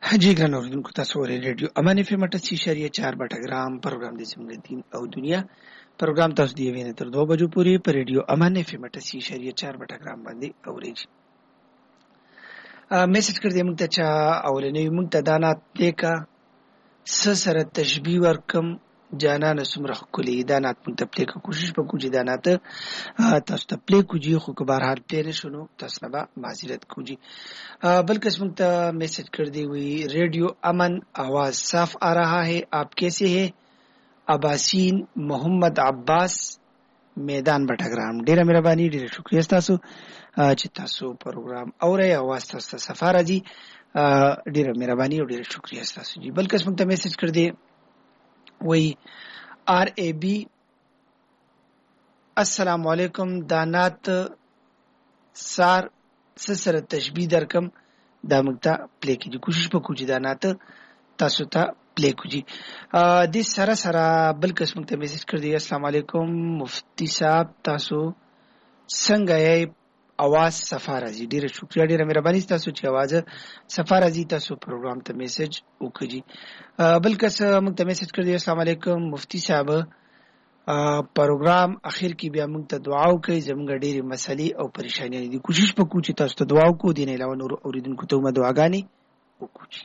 حاجی ګران اوریدونکو تاسو ورې ریډیو امان اف ام 88.4 بټګرام پروګرام د زموږ دین او دنیا پروګرام تاسو دی وینې تر 2 بجو پورې په ریډیو امان اف ام 88.4 بټګرام باندې اورئ. میسج کړ دې موږ ته چې اولنې موږ ته دانات لیکا سره تشبیه ورکم جانان سمره کلی دانات موږ ته پلیک کوشش وکړو چې دانات تاسو ته پلیک کوجی خو که بهر حال پلی نشونو تاسو نه معذرت کوجی. بلکہ اس وقت میسج کر دی ہوئی ریڈیو امن آواز صاف آ رہا ہے, آپ کیسے ہیں؟ عباسین محمد عباس میدان بټګرام. ډیره مهرباني, ډیره شکریہ تاسو چې تاسو پروګرام اورئ, आवाज تاسو ته صفا راځي. ډیره مهرباني او ډیره شکریہ تاسو جی. بلکہ اس وقت میسج کر دی وہی آر اے بی السلام علیکم دانات سار سره تشبیه درکم دا موږ ته پلی کیږي, کوشش وکړو چې دا ناته تاسو ته پلی کړو. د سره سره بل قسم ته میسج کړ دی السلام علیکم مفتی صاحب تاسو څنګه یې, आवाज صفا راځي. ډیره شکریہ, ډیره مهرباني تاسو چې आवाज صفا راځي تاسو پروګرام ته میسج وکړي. بل کس موږ ته میسج کړ دی السلام علیکم مفتی صاحب پروګرام اخر کې بیا موږ ته دعا وکړئ, زموږ ډېرې مسلې او پریشانیاں دي. کوشش وکړو چې تاسو ته دعا وکړو, دین علاوه نور اوریدونکو ته هم دعاګانې وکړو.